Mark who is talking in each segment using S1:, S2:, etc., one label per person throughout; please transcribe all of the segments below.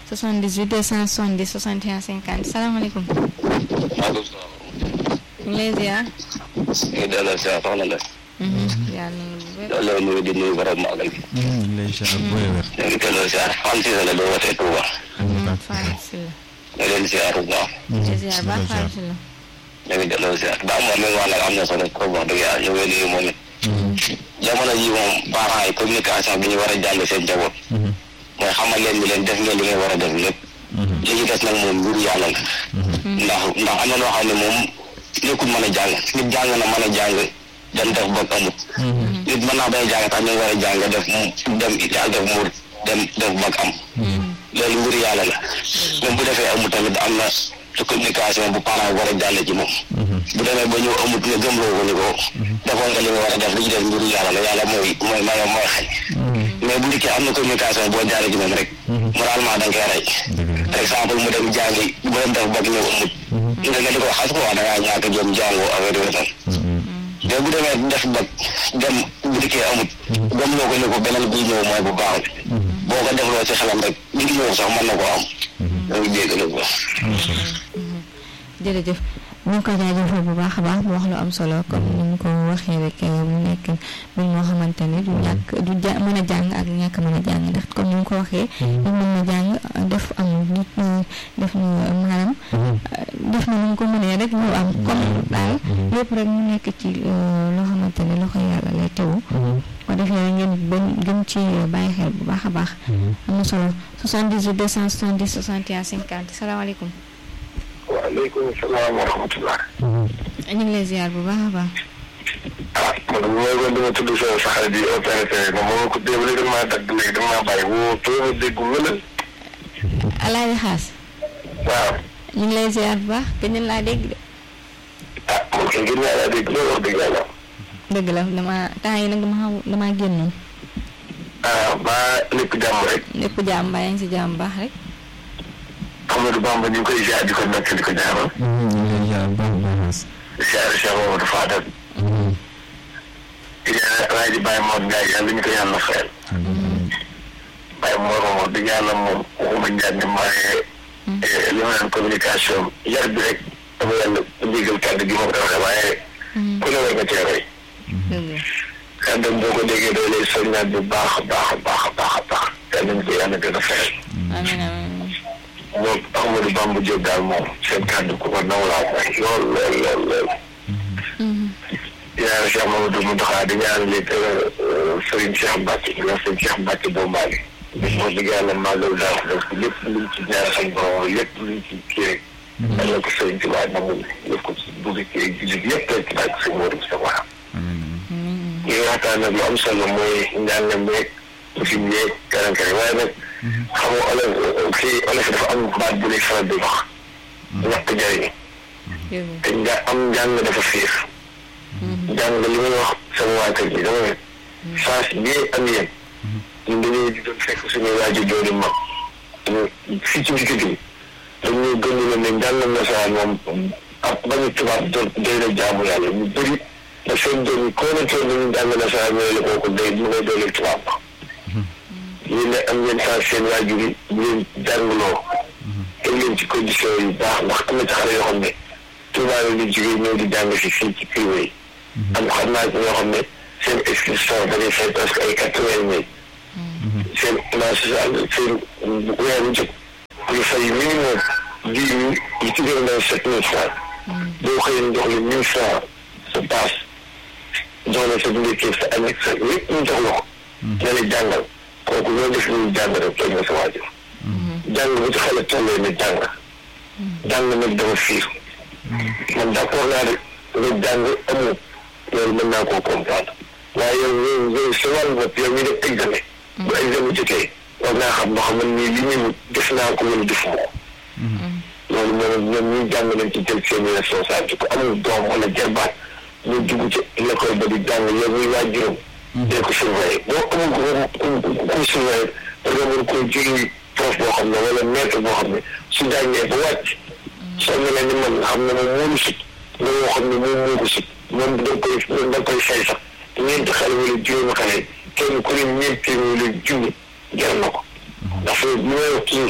S1: 78 270 61 50 salaamaaleykum.
S2: maaleykum salaam.
S1: ñu ngi lay ziar.
S2: ñu delloo si soxna la.
S1: yàlla
S2: loolu nuyu di nuyu borom màggal gi.
S3: ñu ngi lay ziar bu wér.
S2: ñu ngi delloo si Fane Cissé la doo wootee Touba.
S1: Fane Sylla.
S2: ñu ngi leen ziar bu baax.
S1: ziar baax Fane Sylla.
S2: ñu ngi delloo si ba moom mi wax nag am na solo trop wax dëgg yàlla ñu ngi nuyu moom it. jamono ji moom parents yi communication bi ñu war a jàng seen njaboot. mooy xamal leen ni leen def ngeen li ngeen war a def lépp. li ci des nag moom mbiru yàlla la. ndax am na loo xam ne moom nekkul mën a jàng nit jàng na mën a jàng dem def ba amut. nit mën naa bay jàng tax ñu war a jàng def dem yàlla def muur dem def ba am. loolu mbiru yàlla la. même bu defee amut tamit am na communication bu parent war a jàll ci moom. bu demee ba ñëw amut nga gëmloo ko ni ko defoon nga li nga war a def li ci def mbiru yàlla la yàlla mooy maye mooy xañ. mais bu dikkee am na communication boo jaaree ci moom rek. moralement da nga koy rey. par exemple mu dem jàngi bu dem def bokk ñëw amut. nga di ko xas ko wax da ngaa ñàkk jom jàngoo affaire yooyu tam. mais bu demee def bokk dem bu dikkee amut. gëmloo ko ni ko beneen bii ñëw mooy bu baax bi. boo ko defloo ci xelam rek li ngi ñëw sax mën na koo am. loolu jéggi ko.
S1: jërëjëf ñu ngi ko jaajëfal bu baax a baax mu wax lu am solo comme ni mu ko waxee rek mu nekk mbir moo xamante ni du ñàkk du mën a jàng ak ñàkk mën a jàng ndax comme ni mu ko waxee nit mën na jàng def am nit def na maanaam def na nu mu ko mënee rek ñu am comme daal lépp rek mu nekk ci loo xamante ni loxo yàlla lay tewu ko defee ngeen gën ci bàyyi xel bu baax a baax am na solo 78 270 61 50 salaamaaleykum.
S2: waaleykum salaam wa rahmatulah.
S1: ñu ngi lay ziar bu baax a baax.
S2: man bu may woon dama tudd sa xarit yi opérateur moom moo ko déglu léegi damaa dagg léegi damaa bàyyi woo too dégg wala.
S1: Alaaji Xaas.
S2: waaw.
S1: ñu ngi lay ziar bu baax gën laa dégg de.
S2: moom kay gën naa laa dégg loolu wax dëgg yàlla.
S1: dëgg la temps yi nag damaa génnoon.
S2: maa lépp jàmm rek.
S1: lépp jàmm mbaa yaa ngi si jàmm baax rek.
S2: Amadou Bamba ñu ngi koy ziar di ko nekk di ko ñaanal.
S3: ñu ngi lay ziar bu baax.
S2: ziar Cheikh Mamadou Fadal. di ñaan Alaaji Baye Mor Ndiaye yàlla ñu ko yàlla fayal. Baye Mor moom di ñaanal moom waxuma njàng maaye li ma naan communication yar bi rek dama yàlla ndigal kàddu gi ma ko waxee waaye ku ne war nga cee roy. kàddu boo ko déggee day lay soññaat bu baax a baax a baax a baax a baax yàlla ñu ko yàlla gën a fayal.
S1: amiin amiin.
S2: moom Amadou Bamba Diop daal moom seen kàddu ku ko nawlaa koy lool. di ñaan Cheikh Mamadou Mountakha di ñaan li Serigne Cheikh Mbacke di ñaan Serigne Cheikh Mbacke Bombaali. bis moo dëgg yàlla màggal daal def lépp luñ ci ñaar suñ borom lépp luñ ci kii rek. yàlla ko Serigne ci waay namul def ko ci dugg ci jullit yëpp rek ci laaj si Modou Moustapha. ñu waxtaan nag lu am solo mooy njàng meeg aussi meeg keneen waaye nag. xam nga olof dafa am baat bu ñuy faral di wax. ñàkk jëriñ. te am njàng dafa fiir. njàng li may wax sama waa kër gi dama ne. chance bii am yéen. ñun dañuy di doon fekk suñuy waajur doon mag. fii ci dëkk bi. dañuy gën a ne njàngam nasaraan moom ak bañu tubaab doy na jaamu yàlla ñu bëri. da seen doom yi koo na toog nañu njàng nasaraan ñooy la kooku day mu ngay dooleel tubaab ba. yéen a am ngeen chance seen waajur yi ñu leen jàngloo. teg leen ci condition yu baax ndax am na ci xale yoo xam ne tubaab yi ñu jógee ñëw di jàng si fii ci privé yi. am xam naa ñoo xam ne seen inscription dañuy fay presque ay 80 000. seen financement seen weer bu jot. ñu fay minimum 10 000 yi ci gën a doon 7 000 francs. boo xëyee jox la 1000 francs sa paas jox la sa ndékkee sa añ sa lépp ñu jox la ko. nga lay jàngal. kooku ñoo def ñu jàng rek tooñ na sa waajur. jàng bu ci xale tollee ne jàng. jàng nag dafa fiir. man d'accord naa rek nga jàng amul loolu mën naa koo comprendre. waaye yow sa wàllu bopp yow ñu def examen. bu examen jotee war naa xam ba xam ne li muy def naa ko wala defuma ko. loolu moom ñoom ñuy jàng nañ ci jël seen responsabilité ko amul doom wala jarbaat ñu dugg ci l'école ba di jàng yow muy waajuram. dee ko surveiller boo amul ku surveiller nga mën koo jëli prof boo xam ne wala maître boo xam ne su jàngee ba wàcc soo mel ni man nga xam ne moom moo lu sut nga moo xam ne moom moo ko sut moom da koy fay sax ñeenti xale wala juróomi xale kenn ku ne ñeenti wala junni jar na ko ndax li may wax toujours sama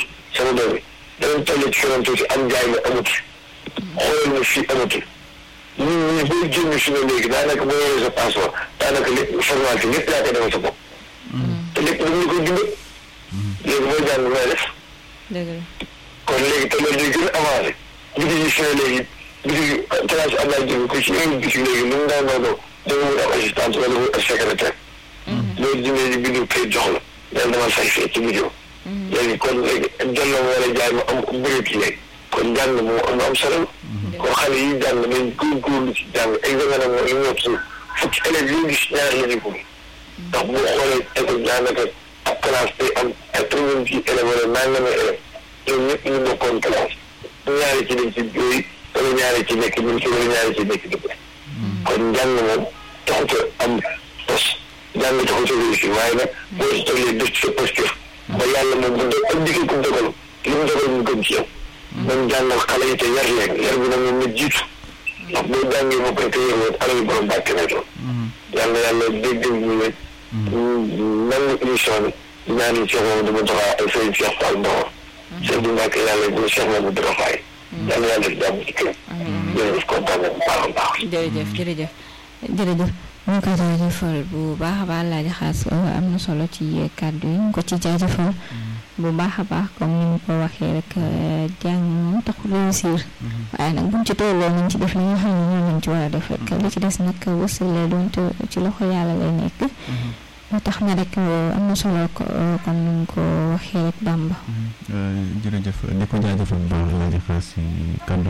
S2: sama doom yi danañ toll ci kanam tuuti am jaay ma amut xoolal ma fii amatul ñun ñii booy génn fi ne léegi daanaka boo yoree sa passeport daanaka lépp formalité lépp yaa koy demal sa bopp te lépp dañ la koy dimbal léegi boo jàng nooy def kon léegi te loolu day gën a avancé bitig yi fi ne léegi bitig place Abdoulaye Diouf ko ci une bitig léegi lu mu daan doo danga mun am assistante wala mu secrétaire loolu dinañ di bindu kayit jox la léegi dama say fee ci bitig léegi kon léegi jot na wala jaay ma am bëreet léegi kon jàng moo am solo kon xale yi jàng nañ góorgóorlu ci jàng examen am li ñu ci fukki élèves yi gis ñaar la ñu ko ndax boo xoolee école daanaka ab classe day am quatre-vingt ci élèves wala nangami élèves ñoom ñëpp ñu bokkoon classe ñaari ci dañ ci jooy wala ñaari ci nekk ñu ci wala ñaari ci nekk dëgg kon njàng moom taxut a am pos jàng taxut a réussir waaye nag boo si tollee def ci sa posture ba yàlla moom bu dee ak dikkee ku dogal li mu dogal mu gën ci yow man jàngal xale yi te yar leen yar bi nag moom na jiitu ndax boo jàngee ba pare te yar woon alal borom bàkke na doon yàlla dégg ñu ne nangu émission bi ñaan yi Cheikh Mamadou Moustapha ak Serigne Cheikh Fall Ndawar sëñ bi Mbàkke yàlla bu Cheikh Mamadou Dara Faye yàlla def jàmm ci kër jërëjëf kontaan na bu baax a baax
S1: jërëjëf ñu ngi koy jaajëfal bu baax a baax Alaaji Xaas am na solo ci kàddu yi ñu ko ci jaajëfal bu baax a baax comme ni mu ko waxee rek jàng moom taxul réussir waaye nag buñ ci tolloo nañ ci def li nga xam ne ñoo nañ ci war a def rek li ci des nag wërsëg lay doon te ci loxo yàlla lay nekk moo tax na rek am na solo comme ni mu ko waxee rek Bamba
S3: jërëjëf di ko jaajëfal bu baax Alaaji Xaas si kàddu